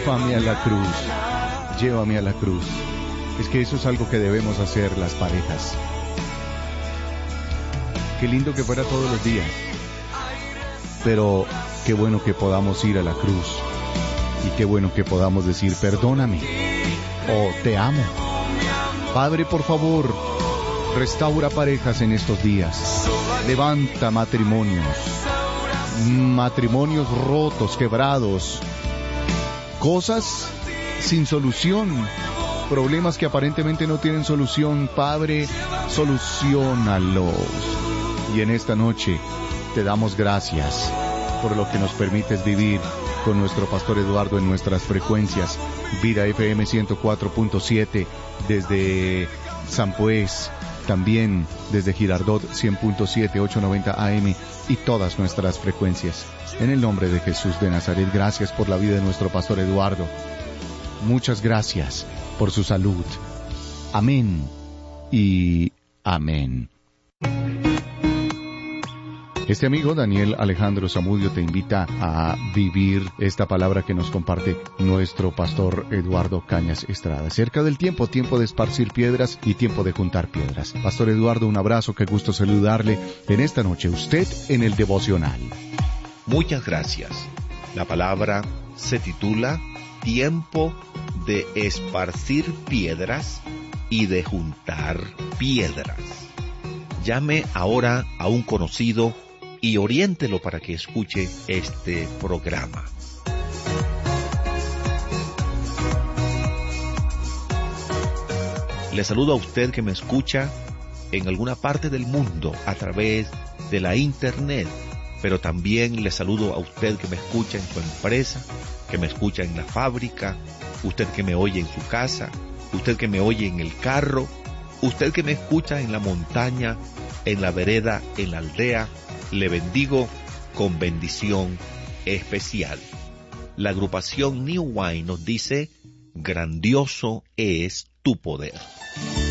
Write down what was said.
llévame a la cruz, llévame a la cruz. Es que eso es algo que debemos hacer las parejas. Qué lindo que fuera todos los días, pero qué bueno que podamos ir a la cruz y qué bueno que podamos decir perdóname o te amo. Padre, por favor, restaura parejas en estos días. Levanta matrimonios rotos, quebrados, cosas sin solución, problemas que aparentemente no tienen solución. Padre, soluciónalos. Y en esta noche te damos gracias por lo que nos permites vivir con nuestro Pastor Eduardo en nuestras frecuencias. Vida FM 104.7 desde Sampués, también desde Girardot 100.7, 890 AM y todas nuestras frecuencias. En el nombre de Jesús de Nazaret, gracias por la vida de nuestro Pastor Eduardo. Muchas gracias por su salud. Amén y amén. Este amigo Daniel Alejandro Zamudio te invita a vivir esta palabra que nos comparte nuestro pastor Eduardo Cañas Estrada. Acerca del tiempo de esparcir piedras y tiempo de juntar piedras. Pastor Eduardo, un abrazo, qué gusto saludarle en esta noche. Usted en el devocional. Muchas gracias. La palabra se titula Tiempo de esparcir piedras y de juntar piedras. Llame ahora a un conocido y oriéntelo para que escuche este programa. Le saludo a usted que me escucha en alguna parte del mundo a través de la internet, pero también le saludo a usted que me escucha en su empresa, que me escucha en la fábrica, usted que me oye en su casa, usted que me oye en el carro, usted que me escucha en la montaña, en la vereda, en la aldea. Le bendigo con bendición especial. La agrupación New Wine nos dice, grandioso es tu poder.